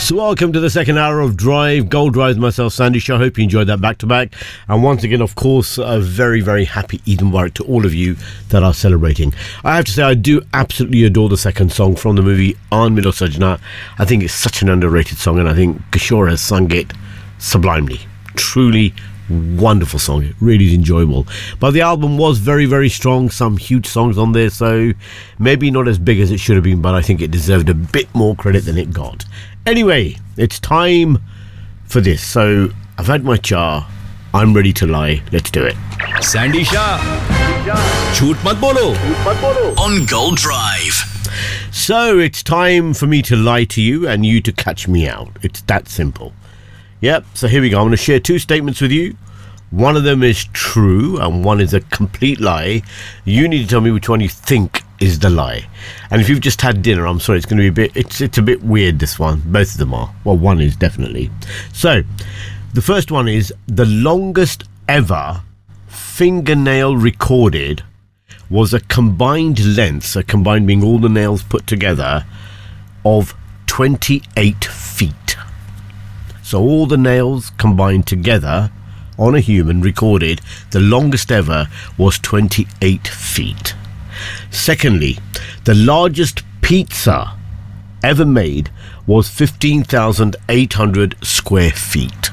So welcome to the second hour of Drive, Gold Drive, myself, Sandy Shah. Hope you enjoyed that back-to-back. And once again, of course, a very, very happy Eid Mubarak to all of you that are celebrating. I have to say, I do absolutely adore the second song from the movie Aan Milo Sajna. I think it's such an underrated song, and I think Kishore has sung it sublimely. Truly wonderful song. It really is enjoyable. But the album was very, very strong. Some huge songs on there, so maybe not as big as it should have been, but I think it deserved a bit more credit than it got. Anyway, it's time for this. So I've had my cha. I'm ready to lie. Let's do it. Sandy Shah. Jhoot mat bolo. On Gold Drive. So it's time for me to lie to you and you to catch me out. It's that simple. Yep, so here we go. I'm going to share two statements with you. One of them is true and one is a complete lie. You need to tell me which one you think is the lie. And if you've just had dinner, I'm sorry, it's going to be a bit, it's a bit weird, this one. Both of them are. Well, one is definitely. So, the first one is the longest ever fingernail recorded was a combined length, so combined being all the nails put together, of 28 feet. So all the nails combined together on a human recorded, the longest ever was 28 feet. Secondly, the largest pizza ever made was 15,800 square feet.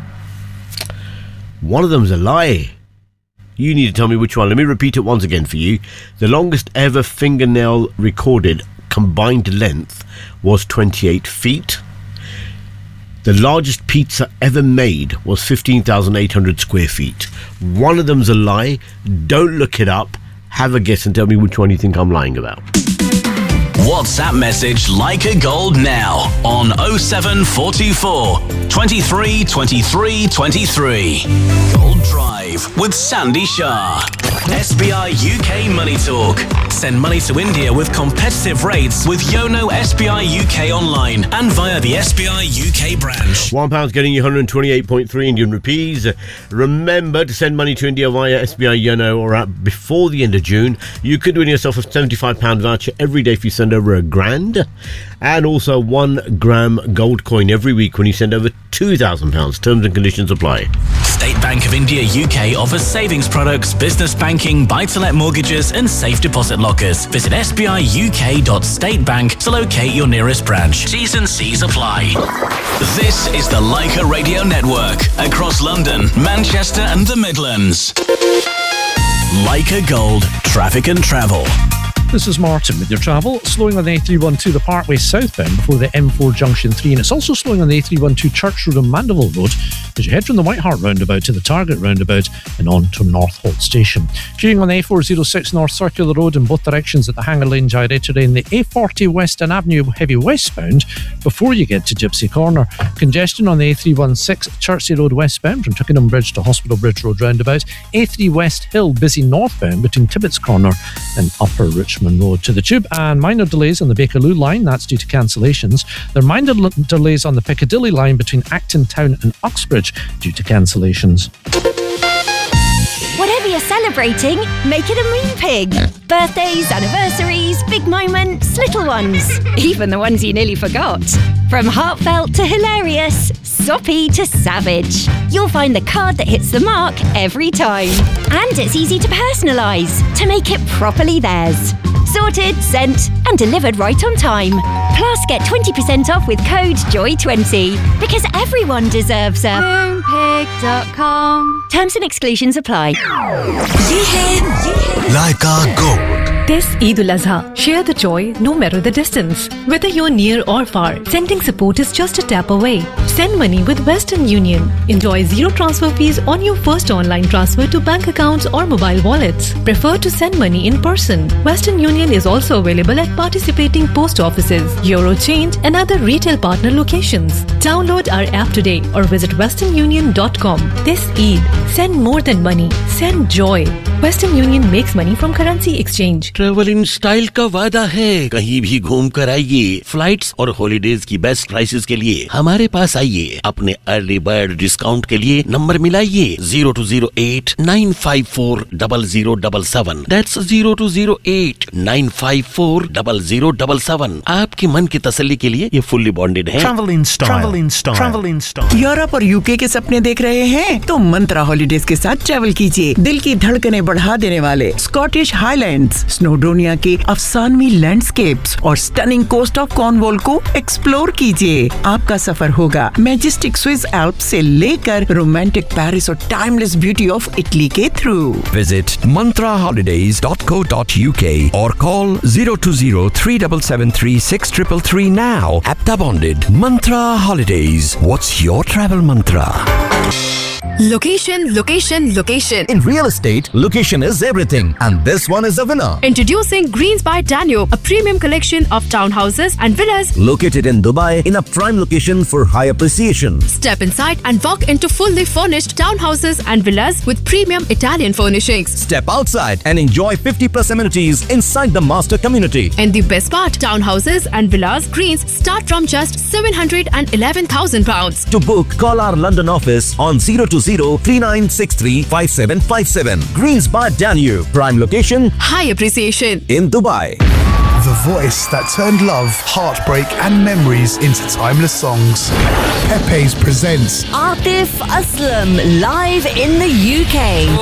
One of them's a lie. You need to tell me which one. Let me repeat it once again for you. The longest ever fingernail recorded combined length was 28 feet. The largest pizza ever made was 15,800 square feet. One of them's a lie. Don't look it up. Have a guess and tell me which one you think I'm lying about. WhatsApp message Like a Gold now on 07424 23 23 23. Gold Drive with Sandy Shah. SBI UK Money Talk. Send money to India with competitive rates with Yono SBI UK online and via the SBI UK branch. £1 getting you 128.3 Indian rupees. Remember to send money to India via SBI Yono or app before the end of June. You could win yourself a £75 voucher every day if you send over £1,000, and also 1 gram gold coin every week when you send over £2,000. Terms and conditions apply. State Bank of India UK offers savings products, business banking, buy-to-let mortgages and safe deposit lockers. Visit sbiuk.statebank to locate your nearest branch. T's and C's apply. This is the Leica Radio Network across London, Manchester and the Midlands. Leica Gold, traffic and travel. This is Martin with your travel. Slowing on the A312 the Parkway southbound before the M4 Junction 3, and it's also slowing on the A312 Church Road and Mandeville Road as you head from the White Hart roundabout to the Target roundabout and on to North Holt Station. Queuing on the A406 North Circular Road in both directions at the Hanger Lane Gyratory and the A40 Western Avenue heavy westbound before you get to Gypsy Corner. Congestion on the A316 Chertsey Road westbound from Twickenham Bridge to Hospital Bridge Road roundabout. A3 West Hill busy northbound between Tibbetts Corner and Upper Richmond Road to the Tube, and minor delays on the Bakerloo line, that's due to cancellations. There are minor delays on the Piccadilly line between Acton Town and Uxbridge due to cancellations. Whatever you're celebrating, make it a Moon Pig. Birthdays, anniversaries, big moments, little ones, even the ones you nearly forgot. From heartfelt to hilarious, soppy to savage, you'll find the card that hits the mark every time. And it's easy to personalise to make it properly theirs. Sorted, sent and delivered right on time. Plus get 20% off with code JOY20 because everyone deserves a Moonpig.com. Terms and exclusions apply. Leica Gold. This Eid al-Azha, share the joy no matter the distance. Whether you're near or far, sending support is just a tap away. Send money with Western Union. Enjoy zero transfer fees on your first online transfer to bank accounts or mobile wallets. Prefer to send money in person. Western Union is also available at participating post offices, Eurochange and other retail partner locations. Download our app today or visit westernunion.com. This Eid, send more than money. Send joy. Western Union makes money from currency exchange. Travel in style का वादा है, कहीं भी घूम कर आइए। Flights और holidays की बेस्ट प्राइसेस के लिए हमारे पास आइए। अपने अर्ली बर्ड डिस्काउंट के लिए नंबर मिलाइए 0208-954-0077। दैट्स 0208-954-0077। आपके मन की तसल्ली के लिए ये फुल्ली बॉन्डेड है। Travel in style. यूरोप और यूके के सपने देख रहे हैं तो मंत्रा हॉलीडेज के साथ ट्रैवल कीजिए। दिल की धड़कनें बढ़ा देने वाले स्कॉटिश हाईलैंड्स, स्नोडोनिया के अफसानवी लैंडस्केप्स और स्टनिंग कोस्ट ऑफ कॉर्नवॉल को एक्सप्लोर कीजिए। आपका सफर होगा मैजेस्टिक स्विस एल्प्स से लेकर रोमांटिक पेरिस और टाइमलेस ब्यूटी ऑफ इटली के through. Visit mantraholidays.co.uk or call 020-3773-6333 now. Apta bonded. Mantra Holidays. What's your travel mantra? Location, location, location. In real estate, location is everything, and this one is a winner. Introducing Greens by Danube, a premium collection of townhouses and villas located in Dubai in a prime location for high appreciation. Step inside and walk into fully furnished townhouses and villas with premium Italian furnishings. Step outside and enjoy 50+ amenities inside the master community. And the best part, townhouses and villas Greens start from just £711,000. To book, call our London office on 020-3963-5757. Greens by Danube, prime location, high appreciation in Dubai. The voice that turned love, heartbreak and memories into timeless songs. Pepe's presents Atif Aslam live in the UK.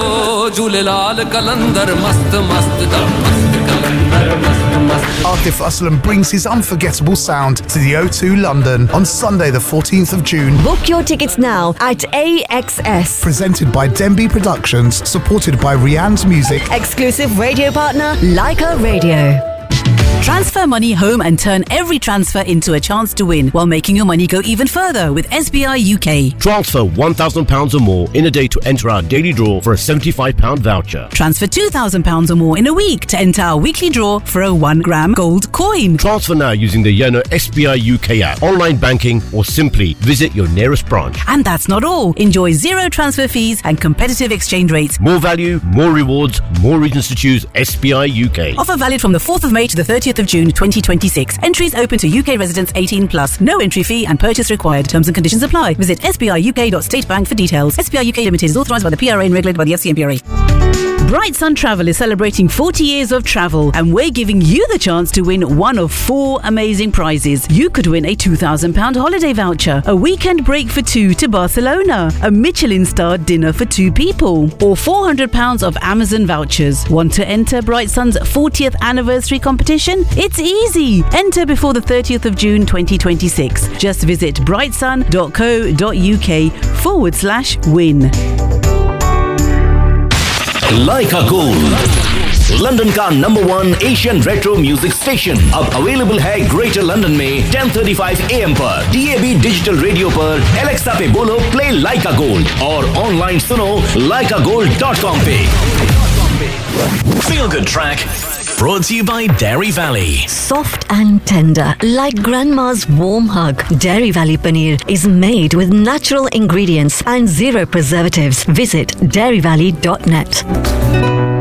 Atif Aslam brings his unforgettable sound to the O2 London on Sunday the 14th of June. Book your tickets now at AXS. Presented by Denby Productions, supported by Rianne's Music. Exclusive radio partner Leica Radio. Transfer money home and turn every transfer into a chance to win while making your money go even further with SBI UK. Transfer £1,000 or more in a day to enter our daily draw for a £75 voucher. Transfer £2,000 or more in a week to enter our weekly draw for a 1-gram gold coin. Transfer now using the Yono SBI UK app, online banking, or simply visit your nearest branch. And that's not all. Enjoy zero transfer fees and competitive exchange rates. More value, more rewards, more reasons to choose SBI UK. Offer valid from the 4th of May to the 30th of June 2026. Entries open to UK residents 18+. No entry fee and purchase required. Terms and conditions apply. Visit sbiuk.statebank for details. SBI UK Limited is authorised by the PRA and regulated by the FCMPRA. Bright Sun Travel is celebrating 40 years of travel, and we're giving you the chance to win one of 4 amazing prizes. You could win a £2,000 holiday voucher, a weekend break for 2 to Barcelona, a Michelin-starred dinner for 2 people, or £400 of Amazon vouchers. Want to enter Bright Sun's 40th anniversary competition? It's easy. Enter before the 30th of June 2026. Just visit brightsun.co.uk/win. Leica Gold, London का number 1 Asian retro music station अब available है greater London में 10:35 AM पर, DAB digital radio पर, Alexa पे बोलो play लाइका gold और online सुनो leicagold.com पे। Feel Good Track brought to you by Dairy Valley. Soft and tender, like grandma's warm hug. Dairy Valley Paneer is made with natural ingredients and zero preservatives. Visit dairyvalley.net.